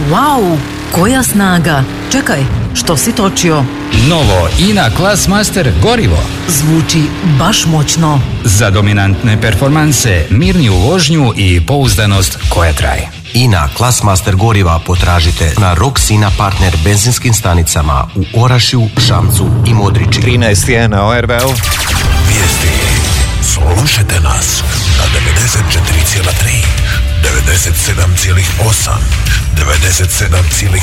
Wow, koja snaga! Čekaj, što si točio? Novo INA Classmaster gorivo. Zvuči baš moćno. Za dominantne performanse, mirniju vožnju i pouzdanost koja traje. INA Classmaster goriva potražite na Roxina partner benzinskim stanicama u Orašju, Šamcu i Modriči. 13 je na ORV-u. Vijesti. Slušajte nas na 94,3, 97,8, 97,9